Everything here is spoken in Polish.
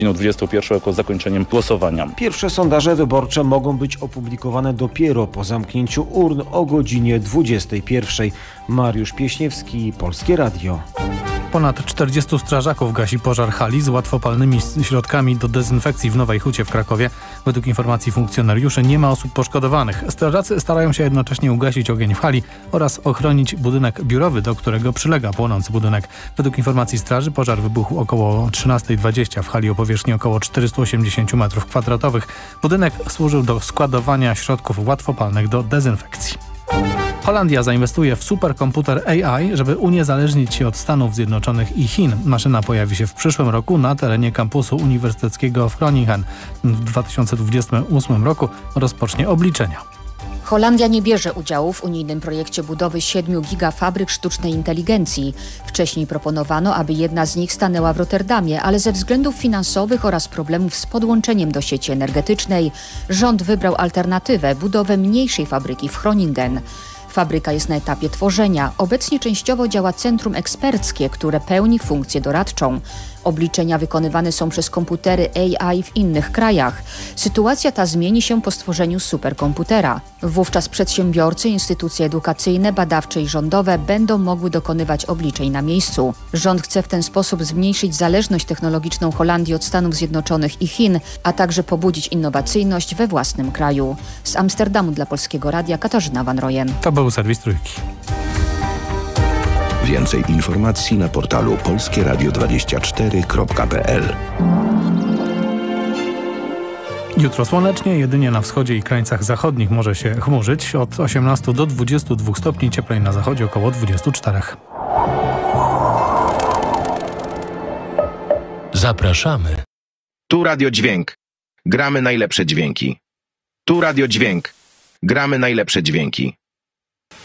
21 jako zakończeniem głosowania. Pierwsze sondaże wyborcze mogą być opublikowane dopiero po zamknięciu urn o godzinie 21. Mariusz Pieśniewski, Polskie Radio. Ponad 40 strażaków gasi pożar hali z łatwopalnymi środkami do dezynfekcji w Nowej Hucie w Krakowie. Według informacji funkcjonariuszy nie ma osób poszkodowanych. Strażacy starają się jednocześnie ugasić ogień w hali oraz ochronić budynek biurowy, do którego przylega płonący budynek. Według informacji straży pożar wybuchł około 13:20 w hali o powierzchni około 480 m2. Budynek służył do składowania środków łatwopalnych do dezynfekcji. Holandia zainwestuje w superkomputer AI, żeby uniezależnić się od Stanów Zjednoczonych i Chin. Maszyna pojawi się w przyszłym roku na terenie kampusu uniwersyteckiego w Groningen. W 2028 roku rozpocznie obliczenia. Holandia nie bierze udziału w unijnym projekcie budowy 7 gigafabryk sztucznej inteligencji. Wcześniej proponowano, aby jedna z nich stanęła w Rotterdamie, ale ze względów finansowych oraz problemów z podłączeniem do sieci energetycznej rząd wybrał alternatywę, budowę mniejszej fabryki w Groningen. Fabryka jest na etapie tworzenia. Obecnie częściowo działa centrum eksperckie, które pełni funkcję doradczą. Obliczenia wykonywane są przez komputery AI w innych krajach. Sytuacja ta zmieni się po stworzeniu superkomputera. Wówczas przedsiębiorcy, instytucje edukacyjne, badawcze i rządowe będą mogły dokonywać obliczeń na miejscu. Rząd chce w ten sposób zmniejszyć zależność technologiczną Holandii od Stanów Zjednoczonych i Chin, a także pobudzić innowacyjność we własnym kraju. Z Amsterdamu dla Polskiego Radia Katarzyna Van Royen. To był serwis Trójki. Więcej informacji na portalu polskieradio24.pl. Jutro słonecznie, jedynie na wschodzie i krańcach zachodnich może się chmurzyć. Od 18 do 22 stopni, cieplej na zachodzie około 24. Zapraszamy. Tu Radio Dźwięk. Gramy najlepsze dźwięki. Tu Radio Dźwięk. Gramy najlepsze dźwięki.